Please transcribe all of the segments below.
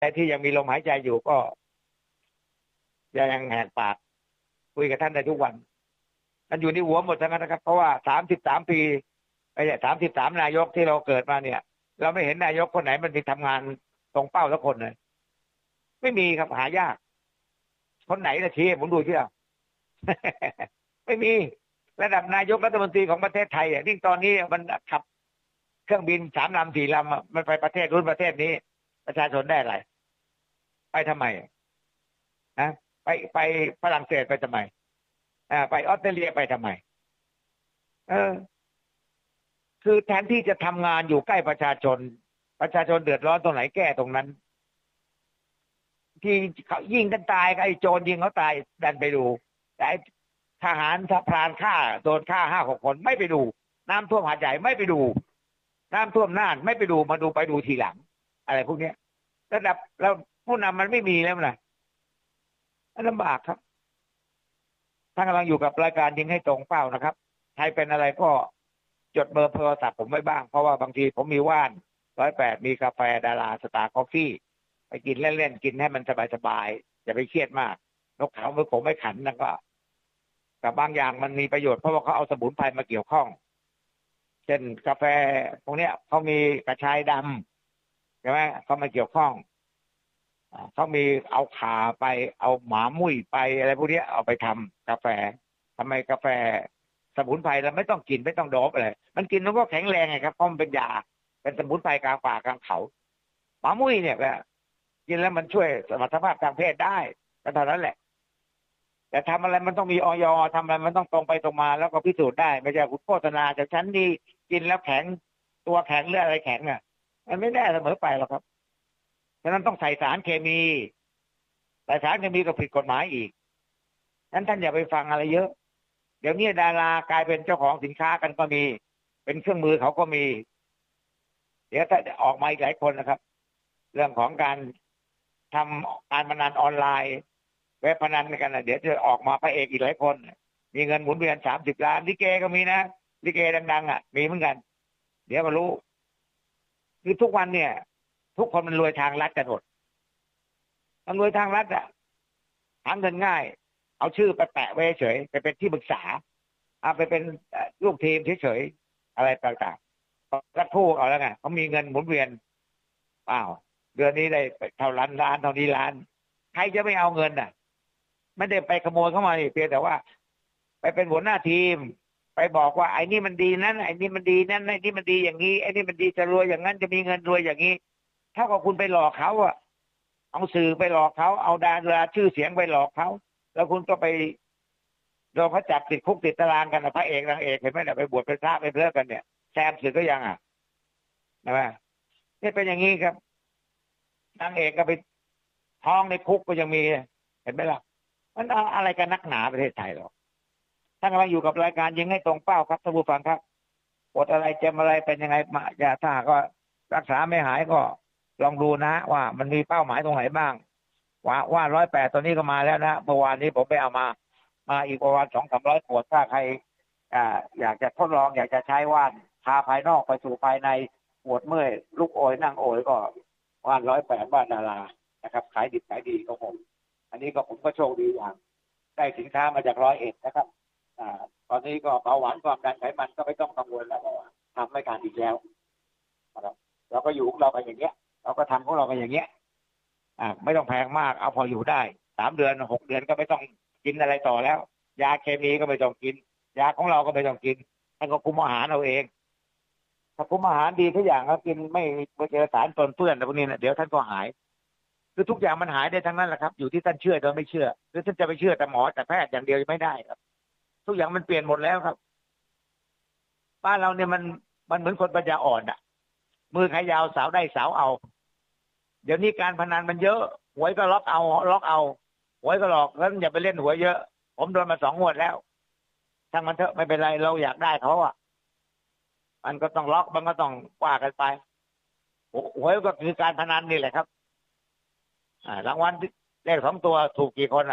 แต่ที่ยังมีลมหายใจอยู่ก็ยังแหกปากคุยกับท่านได้ทุกวันมันอยู่ในหัวหมดทั้งนั้นนะครับเพราะว่า33 ปีไอ้เนี่ย33 นายกที่เราเกิดมาเนี่ยเราไม่เห็นนายกคนไหนมันมีทำงานตรงเป้าสักคนเลยไม่มีครับหายากคนไหนนะชี้ผมดูเชื่อ ไม่มีระดับนายกรัฐมนตรีของประเทศไทยอ่ะยิ่งตอนนี้มันขับเครื่องบิน3 ลำ 4 ลำมันไปประเทศนู้นประเทศนี้ประชาชนได้อะไรไปทำไมนะไปฝรั่งเศสไปทำไมไปออสเตรเลียไปทำไมเออคือแทนที่จะทำงานอยู่ใกล้ประชาชนประชาชนเดือดร้อนตรงไหนแก้ตรงนั้นที่เขายิงกันตายไอ้โจรยิงเขาตายดันไปดูแต่ทหารพรานฆ่าโดนฆ่า5-6 คนไม่ไปดูน้ำท่วมหาดใหญ่ไม่ไปดูน้ำท่วมน่านไม่ไปดูมาดูไปดูทีหลังอะไรพวกนี้ระดับเราผู้นำมันไม่มีแล้วนะลำบากครับท่านกำลังอยู่กับรายการยิงให้ตรงเป้านะครับใครเป็นอะไรก็จดเบอร์โทรศัพท์ผมไว้บ้างเพราะว่าบางทีผมมีว่าน108มีกาแฟดาราสตาร์คอฟฟี่ไปกินเล่นๆกินให้มันสบายๆอย่าไปเครียดมากนกเขามือผมไม่ขันนะก็แต่บางอย่างมันมีประโยชน์เพราะว่าเขาเอาสมุนไพรมาเกี่ยวข้องเช่นกาแฟพวกนี้เขามีกระชายดำใช่ไหมเขามาเกี่ยวข้องเขามีเอาข่าไปเอาหมามุ้ยไปอะไรพวกนี้เอาไปทำกาแฟทำไมกาแฟสมุนไพรเราไม่ต้องกินไม่ต้องโดบอะไรมันกินแล้วก็แข็งแรงไงครับเพราะมันเป็นยาเป็นสมุนไพรกลางป่ากลางเขาหมามุ้ยเนี่ยกินแล้วมันช่วยสมรรถภาพทางเพศได้ก็เท่านั้นแหละแต่ทำอะไรมันต้องมีอย.ทำอะไรมันต้องตรงไปตรงมาแล้วก็พิสูจน์ได้ไม่ใช่คุณโฆษณาจากฉันนี่กินแล้วแข็งตัวแข็งหรืออะไรแข็งมันไม่แน่เสมอไปหรอกครับฉะนั้นต้องใส่สารเคมีแต่สารเคมีก็ผิดกฎหมายอีกนั้นท่านอย่าไปฟังอะไรเยอะเดี๋ยวนี้ดารากลายเป็นเจ้าของสินค้ากันก็มีเป็นเครื่องมือเขาก็มีเดี๋ยวถ้าออกมาอีกหลายคนนะครับเรื่องของการทำการพนันออนไลน์เว็บพนันกันเดี๋ยวจะออกมาพระเอกอีกหลายคนมีเงินหมุนเวียน30 ล้านลิเกก็มีนะลิเกดังๆมีเหมือนกันเดี๋ยวก็รู้คือทุกวันเนี่ยทุกคนมันรวยทางลัดกันหมดมันรวยทางลัดหาเงินง่ายเอาชื่อไปแปะไว้เฉยไปเป็นที่ปรึกษาเอาไปเป็นลูกทีมเฉยๆอะไรต่างๆรัดผู้เอาแล้วไงเขามีเงินหมุนเวียนเปล่าเดือนนี้ได้เท่าล้านเท่านี้ล้านใครจะไม่เอาเงินไม่ได้ไปขโมยเข้ามาเพียงแต่ว่าไปเป็นหัวหน้าทีมไปบอกว่าไอ้นี่มันดีนั้นไอ้นี่มันดีนั้นไอ้นี่มันดีอย่างนี้ไอ้นี่มันดีจะรวยอย่างนั้นจะมีเงินรวยอย่างนี้เท่ากับคุณไปหลอกเขาเอาสื่อไปหลอกเขาเอาดาราชื่อเสียงไปหลอกเขาแล้วคุณก็ไปโดนเขาจับติดคุกติดตารางกันพระเอกนางเอกเห็นไหมเนี่ยไปบวชเป็นพระไปเลิกกันเนี่ยแซมสึกก็ยังนะว่านี่เป็นอย่างนี้ครับนางเอกก็ไปท้องในคุกก็ยังมีเห็นไหมล่ะมันอะไรกันนักหนาประเทศไทยหรอท่านกำลังอยู่กับรายการยิงให้ตรงเป้าครับท่านผู้ฟังครับปวดอะไรเจ็บอะไรเป็นยังไงมาอย่าถ้าก็รักษาไม่หายก็ลองดูนะว่ามันมีเป้าหมายตรงไหนบ้างว่า108ตัวนี้ก็มาแล้วนะเมื่อวานนี้ผมไปเอามาอีกประมาณ200-300 ขวดถ้าใครอยากจะทดลองอยากจะใช้ว่านพาภายนอกไปสู่ภายในปวดเมื่อยลุกโอยนั่งโอยก็ว่าน108ว่านดารานะครับขายดิบขายดีก็ผมอันนี้ก็ผมก็โชคดีอย่างได้สินค้ามาจาก101นะครับตอนนี้ก็เบาหวานความดันไขมันก็ไม่ต้องกังวลแล้วทำไม่การอีกแล้วนะครับเราก็อยู่ของเราไปอย่างเงี้ยเราก็ทำของเราไปอย่างเงี้ยไม่ต้องแพงมากเอาพออยู่ได้3 เดือน 6 เดือนก็ไม่ต้องกินอะไรต่อแล้วยาเคมีก็ไม่ต้องกินยาของเราก็ไม่ต้องกินท่านก็คุมอาหารเอาเองถ้าคุมอาหารดีทุกอย่างก็กินไม่เจอสารปนเปื้อนอะไรพวกนี้นะเดี๋ยวท่านก็หายคือทุกอย่างมันหายได้ทั้งนั้นแหละครับอยู่ที่ท่านเชื่อหรือไม่เชื่อหรือท่านจะไปเชื่อแต่หมอแต่แพทย์อย่างเดียวไม่ได้ครับทุกอย่างมันเปลี่ยนหมดแล้วครับบ้านเราเนี่ยมันเหมือนคนปัญญาอ่อนมือใครยาวสาวได้สาวเอาเดี๋ยวนี้การพนันมันเยอะหวยก็ล็อกเอาหวยก็หลอกแล้วอย่าไปเล่นหวยเยอะผมโดนมา2 งวดแล้วช่างมันเถอะไม่เป็นไรเราอยากได้เขามันก็ต้องล็อกมันก็ต้องว่ากันไปหวยก็คือการพนันนี่แหละครับรางวัลเลข2 ตัวถูกกี่คน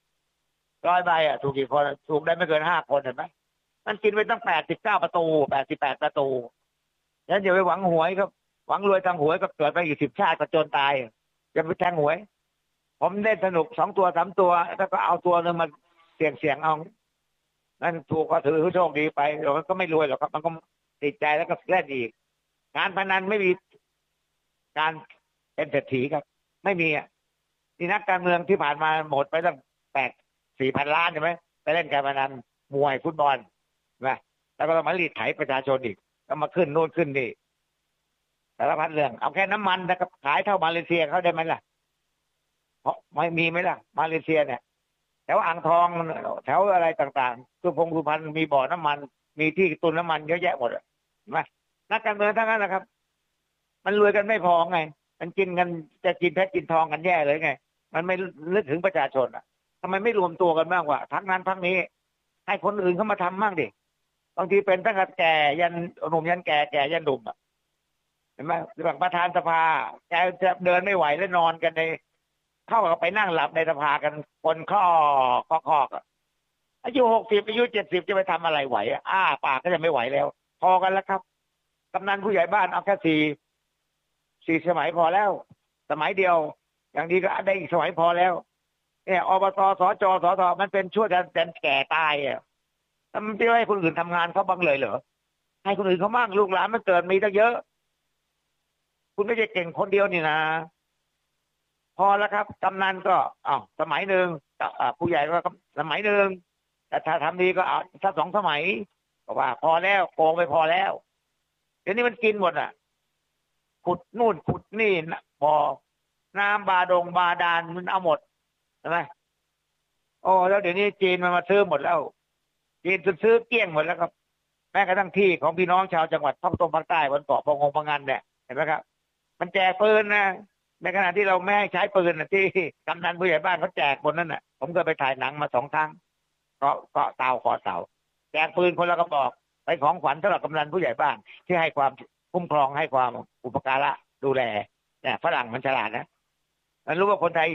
100 ใบถูกกี่คนถูกได้ไม่เกิน5 คนเห็นไหมมันกินไปตั้ง89 ประตู88 ประตูงั้นอย่าไปหวังหวยครับหวังรวยทางหวยก็เกิดไปอีก10 ชาติก็จนตายจะไปแทงหวยผมเล่นสนุก2 ตัว 3 ตัวแล้วก็เอาตัวหนึงมาเสี่ยงเอานั่นถูกก็ถือโชคดีไปเราก็ไม่รวยหรอกครับมันก็ติดใจแล้วก็เล่นอีกการพนันไม่มีการเป็นเศรษฐีครับไม่มีอ่ะที่นักการเมืองที่ผ่านมาหมดไปตั้ง8-4 พันล้านใช่ไหมไปเล่นการพนันมวยฟุตบอลนะแล้วก็มารีดไถประชาชนอีกก็มาขึ้นโน่นขึ้นนี่สารพัดเรื่องเอาแค่น้ำมันนะครับขายเท่ามาเลเซียเขาได้ไหมล่ะเพราะไม่มีไหมล่ะมาเลเซียเนี่ยแถวอ่างทองแถวอะไรต่างๆสุพรรณมีบ่อน้ำมันมีที่ตุนน้ำมันเยอะแยะหมดอะเห็นไหมนักการเมืองทั้งนั้นนะครับมันรวยกันไม่พอไงมันกินกันจะกินเพชรกินทองกันแย่เลยไงมันไม่นึกถึงประชาชนอ่ะทำไมไม่รวมตัวกันบ้างวะทั้งนั้นทั้งนี้ให้คนอื่นเข้ามาทำบ้างดิบางทีเป็นตั้งแต่แก่ยันหนุ่มยันแก่แก่ยันหนุ่มอ่ะเห็นไหมแบบประธานสภาแกจะเดินไม่ไหวแล้วนอนกันในเข้ากับไปนั่งหลับในสภากันคนข้ออะอายุ60อายุ70จะไปทำอะไรไหวอะปากก็จะไม่ไหวแล้วพอกันแล้วครับกำนันผู้ใหญ่บ้านเอาแค่สี่สมัยพอแล้วสมัยเดียวอย่างนี้ก็ได้อีกสมัยพอแล้วเนี่ยอบตสจมันเป็นช่วยกันแก่ตายอ่ะแล้วมันไม่ให้คนอื่นทำงานเขาบ้างเลยเหรอให้คนอื่นเขาบ้างลูกหลานมันเกิดมีตั้งเยอะคุณไม่ใช่เก่งคนเดียวนี่นะพอแล้วครับกำนันก็สมัยหนึ่งผู้ใหญ่ก็สมัยหนึ่งแต่ถ้าทำดีก็เอาสัก2 สมัยก็ว่าพอแล้วโกงไปพอแล้วเดี๋ยวนี้มันกินหมดอ่ะขุดนู่นขุดนี่นะบ่อน้ำบาดาลมันเอาหมดใช่ไหมโอ้แล้วเดี๋ยวนี้จีนมันมาซื้อหมดแล้วจีนซื้อเกลี้ยงหมดแล้วครับแม้กระทั่งที่ของพี่น้องชาวจังหวัดภาคตะวันออกภาคใต้บนเกาะพะงันเนี่ยเห็นไหมครับมันแจกปืนนะในขณะที่เราไม่ให้ใช้ปืนนะที่กำนันผู้ใหญ่บ้านเขาแจกบนนั้นน่ะผมก็ไปถ่ายหนังมา2 ครั้งเกาะเต่าขอเต่าแจกปืนคนละกระบอกไปของขวัญสำหรับกำนันผู้ใหญ่บ้านที่ให้ความคุ้มครองให้ความอุปการะดูแลเนี่ยฝรั่งมันฉลาดนะมันรู้ว่าคนไทย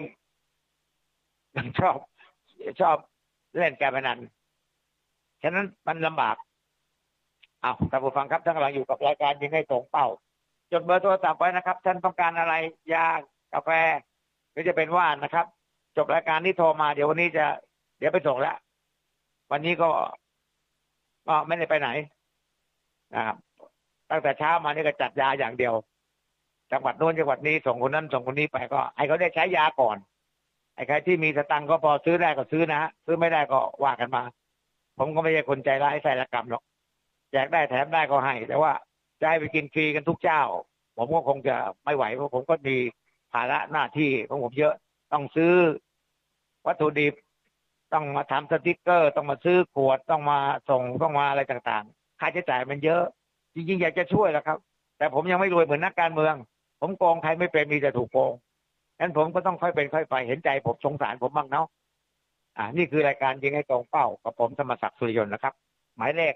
ชอบเล่นการพนันฉะนั้นมันลำบากท่านผู้ฟังครับท่านกำลังอยู่กับรายการยิงให้ตรงเป้าจดเบอร์โทรศัพท์ไว้นะครับท่านต้องการอะไรยากาแฟหรือจะเป็นว่านนะครับจบรายการนี้โทรมาเดี๋ยววันนี้เดี๋ยวไปส่งแล้ววันนี้ก็ไม่ได้ไปไหนนะครับตั้งแต่เช้ามานี่ก็จัดยาอย่างเดียวจังหวัดโน้นจังหวัดนี้ส่งคนนั้นส่งคนนี้ไปก็ให้เขาได้ใช้ยาก่อนไอ้ใครที่มีสตังค์ก็พอซื้อได้ก็ซื้อนะฮะซื้อไม่ได้ก็ว่ากันมาผมก็ไม่ใช่คนใจร้ายใส่ละกรรมหรอกแจกได้แถมได้ก็ให้แต่ว่าจะให้ไปกินฟรีกันทุกเจ้าผมก็คงจะไม่ไหวเพราะผมก็มีภาระหน้าที่ของผมเยอะต้องซื้อวัตถุดิบต้องมาทำสติกเกอร์ต้องมาซื้อขวดต้องมาส่งต้องมาอะไรต่างๆค่าใช้จ่ายมันเยอะจริงๆอยากจะช่วยแหละครับแต่ผมยังไม่รวยเหมือนนักการเมืองผมโกงใครไม่เป็นมีแต่ถูกโกงงั้นผมก็ต้องค่อยเป็นค่อยไปเห็นใจผมสงสารผมบ้างเนาะนี่คือรายการยิงให้ตรงเป้ากับผมธรรมศักดิ์สุริยนต์นะครับหมายเลข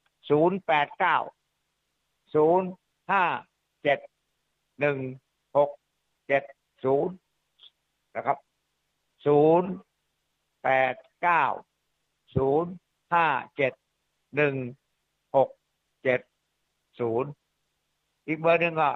089 057 1670นะครับ089 057 1670อีกเบอร์หนึ่งก็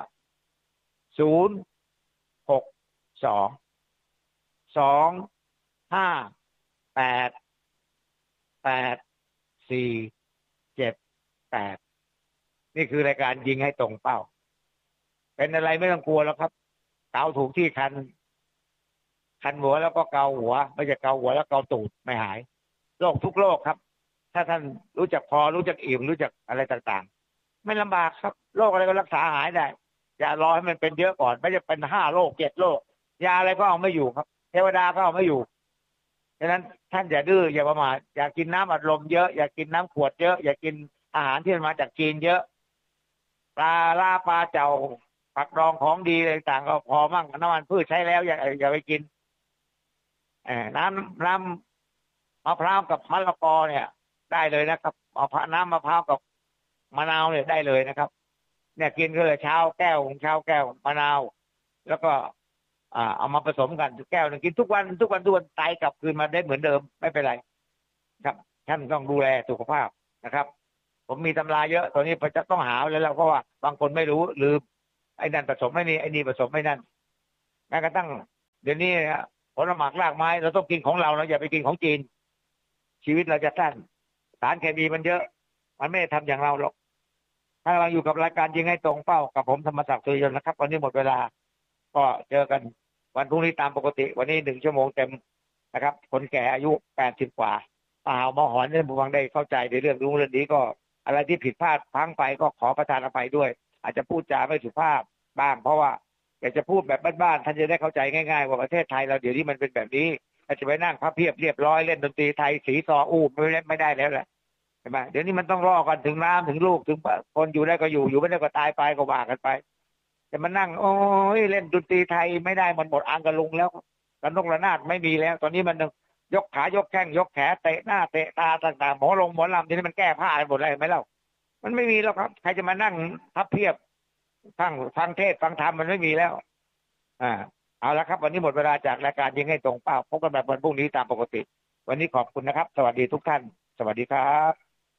062 588 8478นี่คือรายการยิงให้ตรงเป้าเป็นอะไรไม่ต้องกลัวแล้วครับเกาถูกที่คันหัวแล้วก็เกาหัวไม่ใช่เกาหัวแล้วเกาตูดไม่หายโรคทุกโรคครับถ้าท่านรู้จักพอรู้จักอิ่มรู้จักอะไรต่างๆไม่ลำบากครับโรคอะไรก็รักษาหายได้อย่ารอให้มันเป็นเยอะก่อนไม่จะเป็น5 โรค7 โรคยาอะไรก็เอาไม่อยู่ครับเทวดาก็เอาไม่อยู่ฉะนั้นท่านอย่าดื้ออย่าประมาทอย่ากินน้ำอัดลมเยอะอย่ากินน้ำขวดเยอะอย่ากินอาหารที่มันมาจากจีนเยอะปลาล่าปลาเจ้าผักดองของดีอะไรต่างก็พอมั่งน้ำมันพืชใช้แล้วอย่าไปกินน้ำมะพร้าวกับมะละกอเนี่ยได้เลยนะครับเอาน้ำมะพร้าวกับมะนาวเนี่ยได้เลยนะครับเนี่ยกินก็เลยเช้าแก้วมะนาวแล้วก็เอามาผสมกันแก้วหนึ่งกินทุกวันตายกลับคืนมาได้เหมือนเดิมไม่เป็นไรครับท่านต้องดูแลสุขภาพนะครับผมมีตำราเยอะตอนนี้จะต้องหาแล้วเพราะว่าบางคนไม่รู้ลืมไอ้นั่นผสมไม่นี่ไอ้นี่ผสมไม่นั่นแม้กระทั่งเดี๋ยวนี้ผลหมากรากไม้เราต้องกินของเราอย่าไปกินของจีนชีวิตเราจะสั้นสารเคมีมันเยอะมันไม่ได้ทำอย่างเราหรอกถ้าเราอยู่กับรายการยิงให้ตรงเป้ากับผมธรรมศักดิ์สุริยนต์นะครับวันนี้หมดเวลาก็เจอกันวันพรุ่งนี้ตามปกติวันนี้1 ชั่วโมงเต็มนะครับคนแก่อายุ80กว่าเปล่ามาหอนเนี่ยผมฟังได้เข้าใจในเรื่องนี้ก็อะไรที่ผิดพลาดพลั้งไปก็ขอประทานอภัยด้วยอาจจะพูดจาไม่สุภาพบ้างเพราะว่าอยากจะพูดแบบบ้านๆท่านจะได้เข้าใจง่ายๆว่าประเทศไทยเราเดี๋ยวนี้มันเป็นแบบนี้ถ้าจะไปนั่งพับเพียบเรียบร้อยเล่นดนตรีไทยสีซออู้ไม่ได้แล้วแหละใช่ไหมเดี๋ยวนี้มันต้องรอกันถึงน้ำถึงลูกถึงคนอยู่ได้ก็อยู่ไม่ได้ก็ตายไปก็ว่ากันไปแต่มันนั่งโอ้ยเล่นดนตรีไทยไม่ได้มันหมดอังกะลุงแล้วระนกระนาดไม่มีแล้วตอนนี้มันยกขายกแข้งยกแขนเตะหน้าเตะตาต่างๆหมอลำทีนี้มันแก้ผ้าหมดเลยไหมเล่ามันไม่มีแล้วครับใครจะมานั่งพับเพียบฟังเทศฟังธรรมมันไม่มีแล้วอ่าเอาละครับวันนี้หมดเวลาจากรายการยิงให้ตรงเป้าพบกันแบบวันพรุ่งนี้ตามปกติวันนี้ขอบคุณนะครับสวัสดีทุกท่านสวัสดีครับ